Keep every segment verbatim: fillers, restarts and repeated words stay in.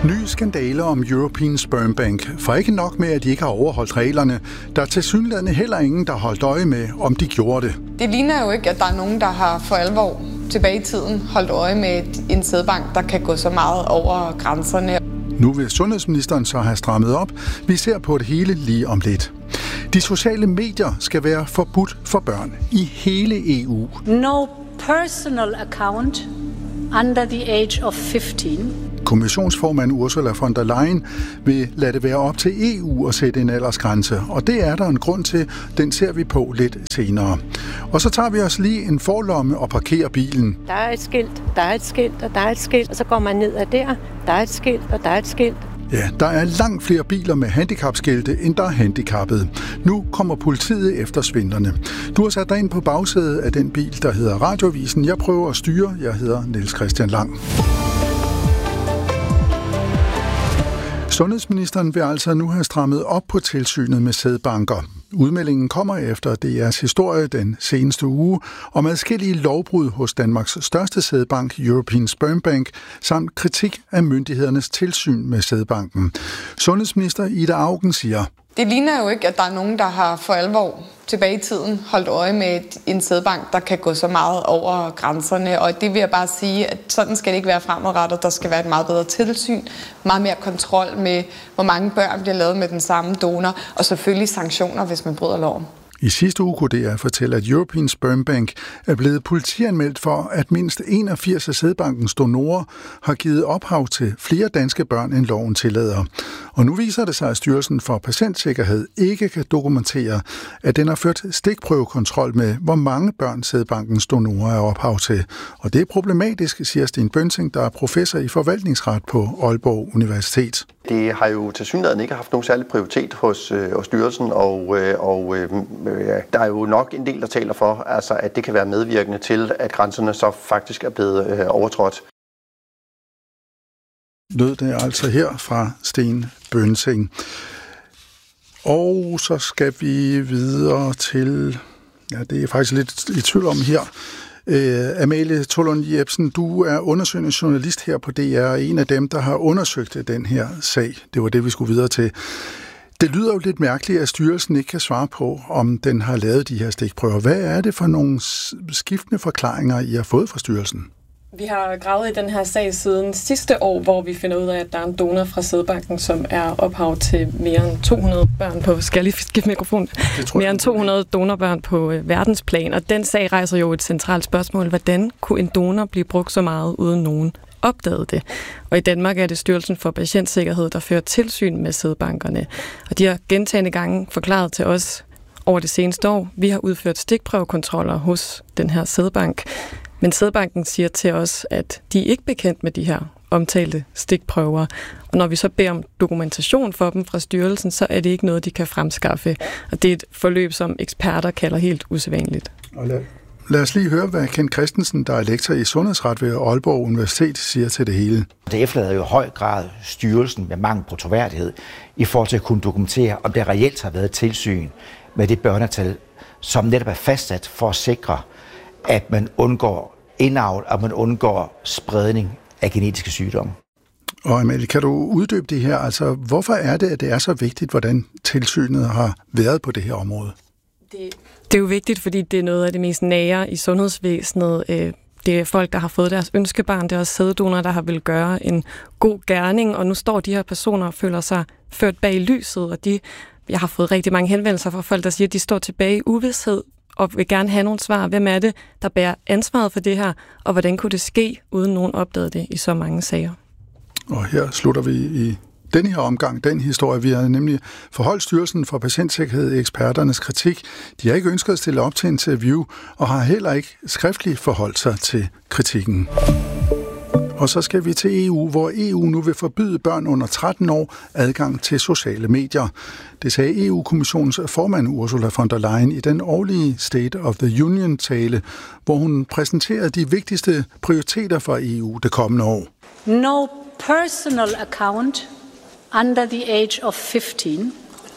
Nye skandaler om European Sperm Bank. For ikke nok med, at de ikke har overholdt reglerne, der er tilsyneladende heller ingen, der har holdt øje med, om de gjorde det. Det ligner jo ikke, at der er nogen, der har for alvor tilbage i tiden holdt øje med en sædbank, der kan gå så meget over grænserne. Nu vil sundhedsministeren så have strammet op. Vi ser på det hele lige om lidt. De sociale medier skal være forbudt for børn i hele E U. No personal account under the age of femten. Kommissionsformand Ursula von der Leyen vil lade det være op til E U at sætte en aldersgrænse, og det er der en grund til. Den ser vi på lidt senere. Og så tager vi os lige en forlomme og parkerer bilen. Der er et skilt, der er et skilt, og der er et skilt, og så går man ned ad der. Der er et skilt, og der er et skilt. Ja, der er langt flere biler med handicapskilte, end der er handicappede. Nu kommer politiet efter svindlerne. Du har sat dig ind på bagsædet af den bil, der hedder Radioavisen. Jeg prøver at styre. Jeg hedder Niels Christian Lang. Sundhedsministeren vil altså nu have strammet op på tilsynet med sædbanker. Udmeldingen kommer efter D R's historie den seneste uge om adskillige lovbrud hos Danmarks største sædbank, European Sperm Bank, samt kritik af myndighedernes tilsyn med sædbanken. Sundhedsminister Ida Auken siger: Det ligner jo ikke, at der er nogen, der har for alvor tilbage i tiden holdt øje med en sædbank, der kan gå så meget over grænserne. Og det vil jeg bare sige, at sådan skal det ikke være fremadrettet. Der skal være et meget bedre tilsyn, meget mere kontrol med, hvor mange børn bliver lavet med den samme donor, og selvfølgelig sanktioner, hvis man bryder loven. I sidste uge kunne D R fortælle, at European Sperm Bank er blevet politianmeldt for, at mindst enogfirs af sædbankens donorer har givet ophav til flere danske børn, end loven tillader. Og nu viser det sig, at Styrelsen for Patientsikkerhed ikke kan dokumentere, at den har ført stikprøvekontrol med, hvor mange børn sædbankens donorer er ophav til. Og det er problematisk, siger Sten Bønsing, der er professor i forvaltningsret på Aalborg Universitet. Det har jo tilsyneladende ikke haft nogen særlig prioritet hos, øh, hos styrelsen, og, øh, og øh, der er jo nok en del, der taler for, altså, at det kan være medvirkende til, at grænserne så faktisk er blevet øh, overtrådt. Lød det altså her fra Sten Bønsing. Og så skal vi videre til, ja, det er faktisk lidt i tvivl om her, Uh, Amalie Tolund Jebsen, du er undersøgende journalist her på D R, og en af dem, der har undersøgt den her sag. Det var det, vi skulle videre til. Det lyder jo lidt mærkeligt, at styrelsen ikke kan svare på, om den har lavet de her stikprøver. Hvad er det for nogle skiftende forklaringer, I har fået fra styrelsen? Vi har gravet i den her sag siden sidste år, hvor vi finder ud af, at der er en donor fra sædbanken, som er ophav til mere end to hundrede børn på... Skal jeg lige skifte mikrofon? Mere end to hundrede donorbørn på øh, verdensplan. Og den sag rejser jo et centralt spørgsmål. Hvordan kunne en donor blive brugt så meget, uden nogen opdagede det? Og i Danmark er det Styrelsen for Patientsikkerhed, der fører tilsyn med sædbankerne. Og de har gentagne gange forklaret til os over det seneste år. Vi har udført stikprøvekontroller hos den her sædbank. Men sædbanken siger til os, at de er ikke bekendt med de her omtalte stikprøver. Og når vi så beder om dokumentation for dem fra styrelsen, så er det ikke noget, de kan fremskaffe. Og det er et forløb, som eksperter kalder helt usædvanligt. Lad, lad os lige høre, hvad Ken Christensen, der er lektor i sundhedsret ved Aalborg Universitet, siger til det hele. Det efterlader jo i høj grad styrelsen med mangel på troværdighed i forhold til at kunne dokumentere, om der reelt har været tilsyn med det børnetal, som netop er fastsat for at sikre, at man undgår indavl, og man undgår spredning af genetiske sygdomme. Og Amalie, kan du uddybe det her? Altså, hvorfor er det, at det er så vigtigt, hvordan tilsynet har været på det her område? Det, det er jo vigtigt, fordi det er noget af det mest nære i sundhedsvæsenet. Det er folk, der har fået deres ønskebarn. Det er også sæddonorer, der har vil gøre en god gerning. Og nu står de her personer og føler sig ført bag lyset. Og de, jeg har fået rigtig mange henvendelser fra folk, der siger, at de står tilbage i uvished og vil gerne have nogle svar. Hvem er det, der bærer ansvaret for det her, og hvordan kunne det ske, uden nogen opdagede det i så mange sager? Og her slutter vi i denne her omgang, den historie. Vi har nemlig forholdt Styrelsen for Patientsikkerhed i eksperternes kritik. De har ikke ønsket at stille op til interview, og har heller ikke skriftligt forholdt sig til kritikken. Og så skal vi til E U, hvor E U nu vil forbyde børn under tretten år adgang til sociale medier. Det sagde E U-kommissionens formand Ursula von der Leyen i den årlige State of the Union-tale, hvor hun præsenterede de vigtigste prioriteter for E U det kommende år. No personal account under the age of femten.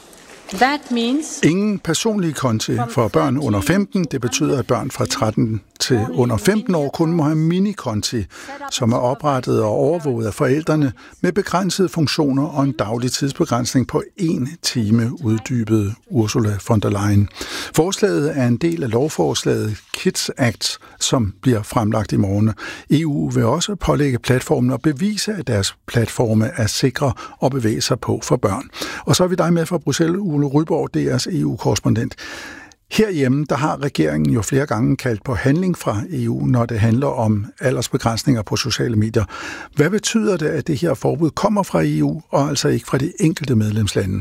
That means Ingen personlige konti for børn under femten. Det betyder, at børn fra tretten til under femten år kun må have minikonti, som er oprettet og overvåget af forældrene med begrænsede funktioner og en daglig tidsbegrænsning på en time, uddybede Ursula von der Leyen. Forslaget er en del af lovforslaget Kids Act, som bliver fremlagt i morgen. E U vil også pålægge platformen at bevise, at deres platforme er sikre at bevæge sig på for børn. Og så er vi dig med fra Bruxelles, Ole Ryborg, D R's E U-korrespondent. Herhjemme, der har regeringen jo flere gange kaldt på handling fra E U, når det handler om aldersbegrænsninger på sociale medier. Hvad betyder det, at det her forbud kommer fra E U, og altså ikke fra de enkelte medlemslande?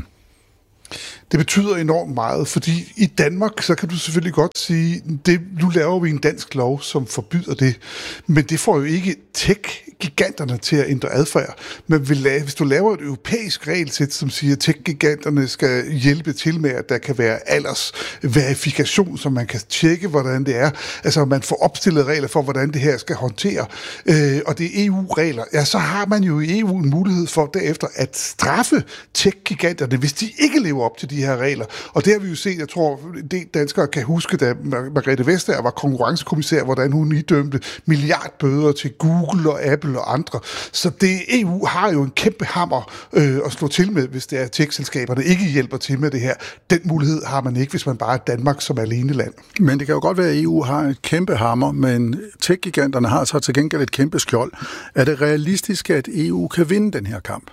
Det betyder enormt meget, fordi i Danmark, så kan du selvfølgelig godt sige, det, nu laver vi en dansk lov, som forbyder det, men det får jo ikke tech-giganterne til at ændre adfærd. Men hvis du laver et europæisk regelsæt, som siger, at tech-giganterne skal hjælpe til med, at der kan være aldersverifikation, så man kan tjekke, hvordan det er, altså man får opstillet regler for, hvordan det her skal håndtere, øh, og det er E U-regler, ja, så har man jo i E U en mulighed for derefter at straffe tech-giganterne, hvis de ikke lever op til de her regler. Og det har vi jo set, jeg tror, det danskere kan huske, da Margrethe Vestager var konkurrencekommissær, hvordan hun idømte milliardbøder til Google og Apple og andre. Så det E U har jo en kæmpe hammer øh, at slå til med, hvis det er tech-selskaberne ikke hjælper til med det her. Den mulighed har man ikke, hvis man bare er Danmark som alene land. Men det kan jo godt være, at E U har et kæmpe hammer, men tech-giganterne har så til gengæld et kæmpe skjold. Er det realistisk, at E U kan vinde den her kamp?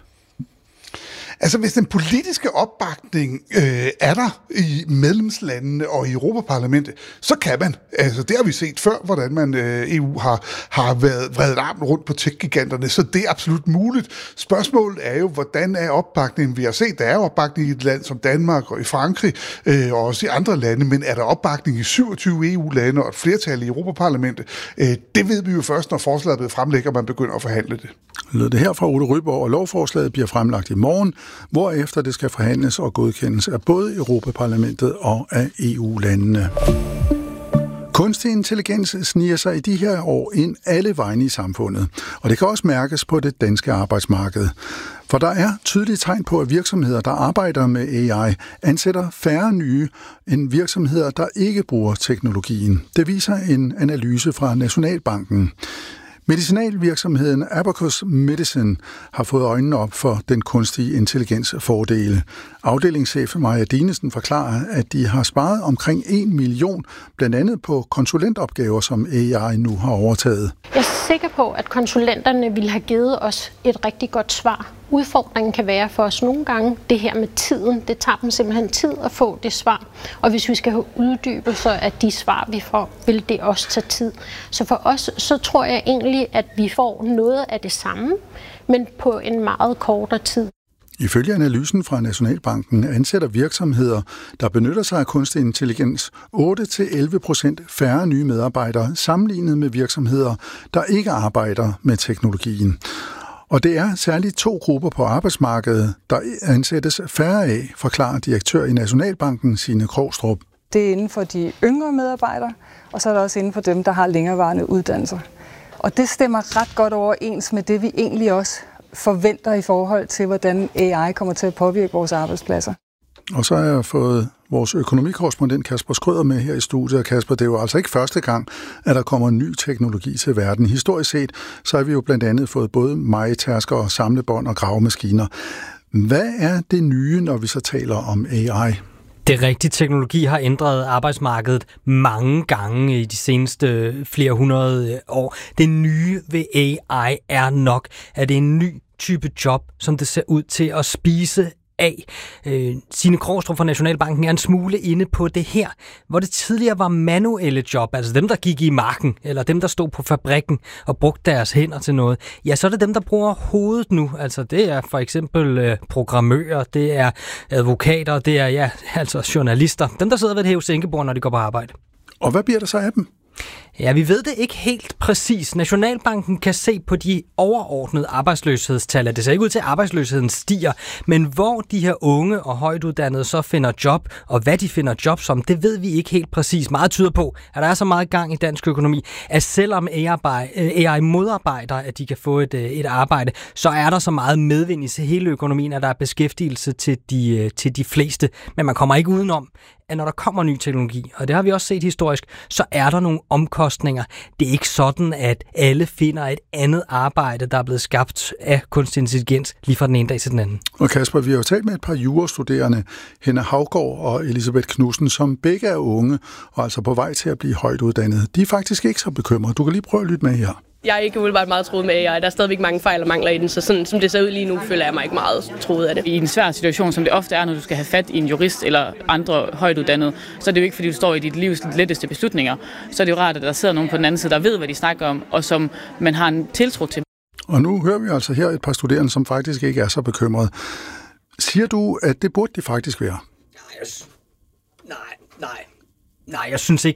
Altså, hvis den politiske opbakning øh, er der i medlemslandene og i Europaparlamentet, så kan man. Altså, det har vi set før, hvordan man øh, E U har, har været vredet armen rundt på tech-giganterne, så det er absolut muligt. Spørgsmålet er jo, hvordan er opbakningen? Vi har set, der er opbakning i et land som Danmark og i Frankrig, øh, og også i andre lande, men er der opbakning i syvogtyve E U-lande og et flertal i Europaparlamentet? Øh, det ved vi jo først, når forslaget er blevet fremlægget, og man begynder at forhandle det. Lød det her fra Ole Ryborg, og lovforslaget bliver fremlagt i morgen, hvorefter det skal forhandles og godkendes af både Europaparlamentet og af E U-landene. Kunstig intelligens sniger sig i de her år ind alle vegne i samfundet, og det kan også mærkes på det danske arbejdsmarked. For der er tydelige tegn på, at virksomheder, der arbejder med A I, ansætter færre nye end virksomheder, der ikke bruger teknologien. Det viser en analyse fra Nationalbanken. Medicinalvirksomheden Abacus Medicine har fået øjnene op for den kunstige intelligens fordele. Afdelingschef Maja Dinesen forklarer, at de har sparet omkring en million, blandt andet på konsulentopgaver, som A I nu har overtaget. Jeg er sikker på, at konsulenterne ville have givet os et rigtig godt svar. Udfordringen kan være for os nogle gange det her med tiden. Det tager dem simpelthen tid at få det svar. Og hvis vi skal have uddybelser af de svar, vi får, vil det også tage tid. Så for os, så tror jeg egentlig, at vi får noget af det samme, men på en meget kortere tid. Ifølge analysen fra Nationalbanken ansætter virksomheder, der benytter sig af kunstig intelligens, otte til elleve procent færre nye medarbejdere sammenlignet med virksomheder, der ikke arbejder med teknologien. Og det er særligt to grupper på arbejdsmarkedet, der ansættes færre af, forklarer direktør i Nationalbanken, Signe Krogstrup. Det er inden for de yngre medarbejdere, og så er det også inden for dem, der har længerevarende uddannelser. Og det stemmer ret godt overens med det, vi egentlig også forventer i forhold til, hvordan A I kommer til at påvirke vores arbejdspladser. Og så har jeg fået vores økonomikorrespondent Kasper Skrøder med her i studiet. Og Kasper, det er jo altså ikke første gang, at der kommer ny teknologi til verden. Historisk set, så har vi jo blandt andet fået både mejetærsker og samlebånd og gravemaskiner. Hvad er det nye, når vi så taler om A I? Det rigtige teknologi har ændret arbejdsmarkedet mange gange i de seneste flere hundrede år. Det nye ved A I er nok, at det er en ny type job, som det ser ud til at spise af. Øh, Signe Krogstrup fra Nationalbanken er en smule inde på det her, hvor det tidligere var manuelle job, altså dem, der gik i marken, eller dem, der stod på fabrikken og brugte deres hænder til noget. Ja, så er det dem, der bruger hovedet nu. Altså det er for eksempel øh, programmører, det er advokater, det er ja, altså journalister. Dem, der sidder ved et hæve-sænkebord, når de går på arbejde. Og hvad bliver der så af dem? Ja, vi ved det ikke helt præcis. Nationalbanken kan se på de overordnede arbejdsløshedstal, at det ser ikke ud til, at arbejdsløsheden stiger, men hvor de her unge og højtuddannede så finder job, og hvad de finder job som, det ved vi ikke helt præcis. Meget tyder på, at der er så meget gang i dansk økonomi, at selvom A I modarbejder, at de kan få et, et arbejde, så er der så meget medvind i hele økonomien, at der er beskæftigelse til de, til de fleste. Men man kommer ikke udenom, at når der kommer ny teknologi, og det har vi også set historisk, så er der nogle omkostninger. Det er ikke sådan, at alle finder et andet arbejde, der er blevet skabt af kunstig intelligens lige fra den ene dag til den anden. Og Kasper, vi har jo talt med et par jurastuderende, Henna Havgård og Elisabeth Knudsen, som begge er unge og altså på vej til at blive højt uddannet. De er faktisk ikke så bekymrede. Du kan lige prøve at lytte med her. Jeg er ikke umiddelbart meget troet med A I. Der er stadigvæk mange fejl og mangler i den, så sådan som det ser ud lige nu, føler jeg mig ikke meget troet af det. I en svær situation, som det ofte er, når du skal have fat i en jurist eller andre højt uddannede, så er det jo ikke, fordi du står i dit livs letteste beslutninger. Så er det jo rart, at der sidder nogen på den anden side, der ved, hvad de snakker om, og som man har en tiltro til. Og nu hører vi altså her et par studerende, som faktisk ikke er så bekymrede. Siger du, at det burde de faktisk være? Nej, nej, nej. Nej, jeg synes ikke,